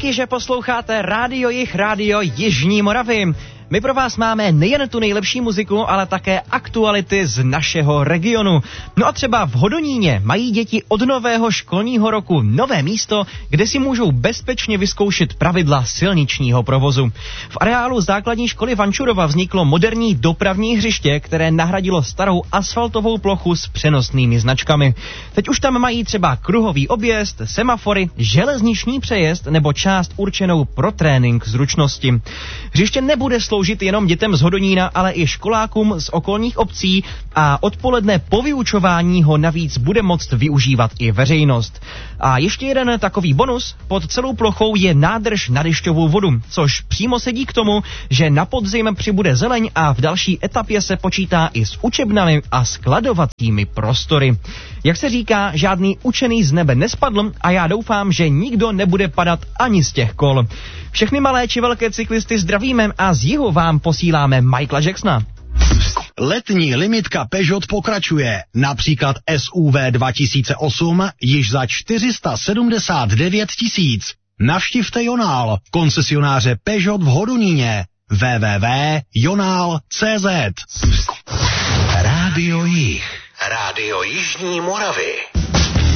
Díky, že posloucháte Rádio Jih, Rádio Jižní Moravy. My pro vás máme nejen tu nejlepší muziku, ale také aktuality z našeho regionu. No a třeba v Hodoníně mají děti od nového školního roku nové místo, kde si můžou bezpečně vyzkoušet pravidla silničního provozu. V areálu základní školy Vančurova vzniklo moderní dopravní hřiště, které nahradilo starou asfaltovou plochu s přenosnými značkami. Teď už tam mají třeba kruhový objezd, semafory, železniční přejezd nebo část určenou pro trénink zručnosti. Hřiště nebude sloužit jenom dětem z Hodonína, ale i školákům z okolních obcí a odpoledne po vyučování ho navíc bude moct využívat i veřejnost. A ještě jeden takový bonus, pod celou plochou je nádrž na dešťovou vodu, což přímo sedí k tomu, že na podzim přibude zeleň a v další etapě se počítá i s učebnami a skladovacími prostory. Jak se říká, žádný učený z nebe nespadl a já doufám, že nikdo nebude padat ani z těch kol. Všechny malé či velké cyklisty zdravíme a z jihu vám posíláme Michaela Jacksona. Letní limitka Peugeot pokračuje. Například SUV 2008 již za 479 000. Navštivte Jonál, koncesionáře Peugeot v Hodoníně. www.jonal.cz. Rádio Jih. Rádio Jižní Moravy.